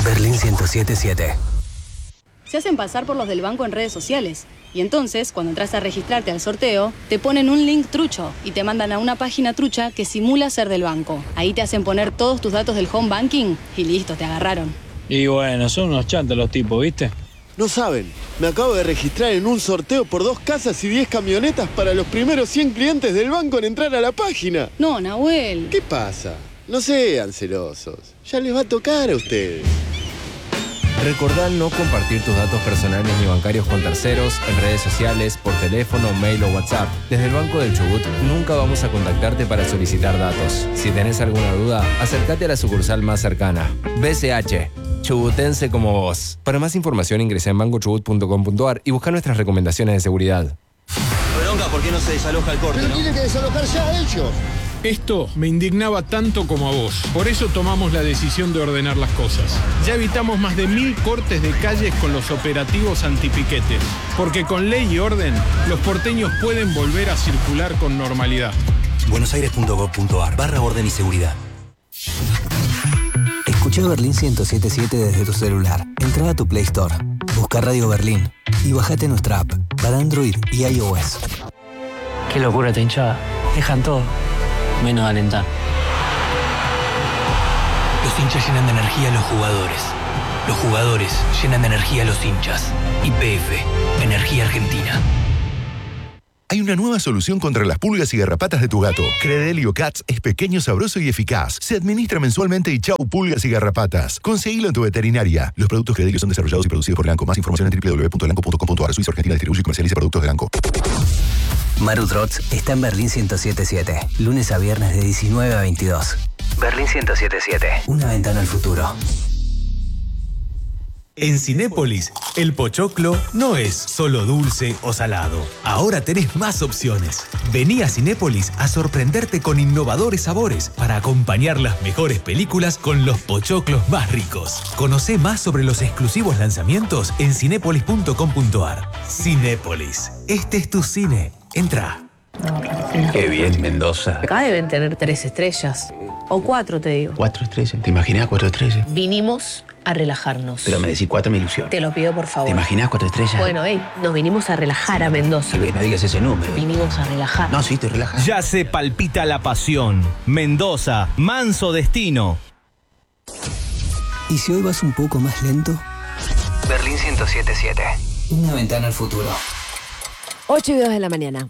Berlín 107.7. Se hacen pasar por los del banco en redes sociales. Y entonces, cuando entras a registrarte al sorteo, te ponen un link trucho y te mandan a una página trucha que simula ser del banco. Ahí te hacen poner todos tus datos del home banking y listo, te agarraron. Y bueno, son unos chantos los tipos, ¿viste? No saben, me acabo de registrar en un sorteo por 2 casas y 10 camionetas para los primeros 100 clientes del banco en entrar a la página. No, Nahuel. ¿Qué pasa? No sean celosos. Ya les va a tocar a ustedes. Recordá no compartir tus datos personales ni bancarios con terceros, en redes sociales, por teléfono, mail o WhatsApp. Desde el Banco del Chubut nunca vamos a contactarte para solicitar datos. Si tenés alguna duda, acércate a la sucursal más cercana. BCH, chubutense como vos. Para más información ingresa en bancochubut.com.ar y busca nuestras recomendaciones de seguridad. Bronca, ¿por qué no se desaloja el corte? Pero tienen que desalojar ya ellos. Esto me indignaba tanto como a vos. Por eso tomamos la decisión de ordenar las cosas. Ya evitamos más de 1000 cortes de calles con los operativos antipiquete. Porque con ley y orden, los porteños pueden volver a circular con normalidad. buenosaires.gov.ar/orden y seguridad. Escucha Berlín 107.7 desde tu celular. Entra a tu Play Store, busca Radio Berlín y bájate nuestra app para Android y iOS. Qué locura esta hinchada. Dejan todo, menos alentar. Los hinchas llenan de energía a los jugadores. Los jugadores llenan de energía a los hinchas. YPF, Energía Argentina. Hay una nueva solución contra las pulgas y garrapatas de tu gato. Credelio Cats es pequeño, sabroso y eficaz. Se administra mensualmente y chau pulgas y garrapatas. Conseguilo en tu veterinaria. Los productos Credelio son desarrollados y producidos por Elanco. Más información en www.elanco.com.ar. Suiza Argentina distribuye y comercializa productos de Elanco. Maru Trots está en Berlín 107.7. Lunes a viernes de 19 a 22. Berlín 107.7. Una ventana al futuro. En Cinépolis, el pochoclo no es solo dulce o salado. Ahora tenés más opciones. Vení a Cinépolis a sorprenderte con innovadores sabores para acompañar las mejores películas con los pochoclos más ricos. Conocé más sobre los exclusivos lanzamientos en cinépolis.com.ar. Cinépolis, este es tu cine. Entra. Qué bien, Mendoza. Acá deben tener 3 estrellas. O 4, te digo. 4 estrellas. ¿Te imaginás 4 estrellas? Vinimos a relajarnos. Pero me decís 4, me ilusión. Te lo pido, por favor. ¿Te imaginás 4 estrellas? Bueno, nos vinimos a relajar a Mendoza. No digas ese número. Vinimos a relajar. No, sí, estoy relajado. Ya se palpita la pasión. Mendoza, manso destino. ¿Y si hoy vas un poco más lento? Berlín 107.7. Una ventana al futuro. 8:02 de la mañana.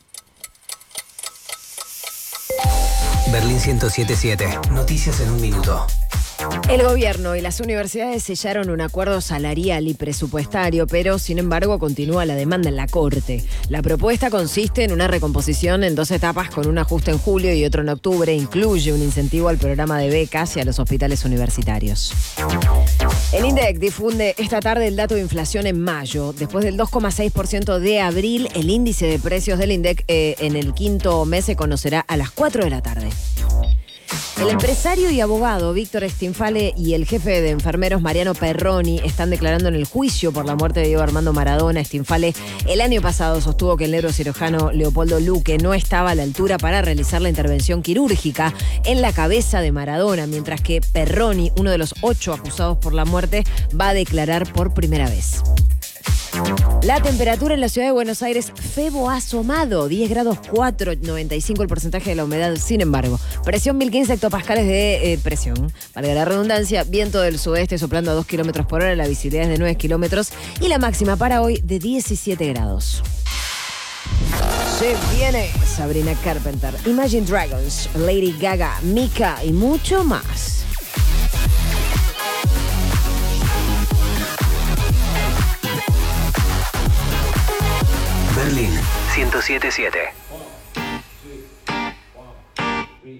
Berlín 107.7. Noticias en un minuto. El gobierno y las universidades sellaron un acuerdo salarial y presupuestario, pero sin embargo continúa la demanda en la Corte. La propuesta consiste en una recomposición en 2 etapas con un ajuste en julio y otro en octubre. Incluye un incentivo al programa de becas y a los hospitales universitarios. El INDEC difunde esta tarde el dato de inflación en mayo. Después del 2,6% de abril, el índice de precios del INDEC en el quinto mes se conocerá a las 4 de la tarde. El empresario y abogado Víctor Stinfale y el jefe de enfermeros Mariano Perroni están declarando en el juicio por la muerte de Diego Armando Maradona. Stinfale el año pasado sostuvo que el neurocirujano Leopoldo Luque no estaba a la altura para realizar la intervención quirúrgica en la cabeza de Maradona, mientras que Perroni, uno de los 8 acusados por la muerte, va a declarar por primera vez. La temperatura en la ciudad de Buenos Aires, Febo ha asomado, 10 grados 4, 95 el porcentaje de la humedad. Sin embargo, presión 1015 hectopascales de presión, valga la redundancia, viento del sudeste soplando a 2 kilómetros por hora, la visibilidad es de 9 kilómetros y la máxima para hoy de 17 grados. Se viene Sabrina Carpenter, Imagine Dragons, Lady Gaga, Mika y mucho más. Berlín 107.7.